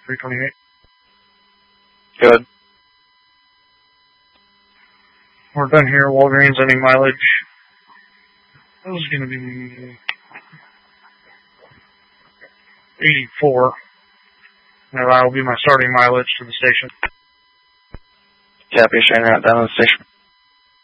328. Good. We're done here. Walgreens ending mileage. This is going to be 84. And that will be my starting mileage to the station. Copy, Shane, right down to the station.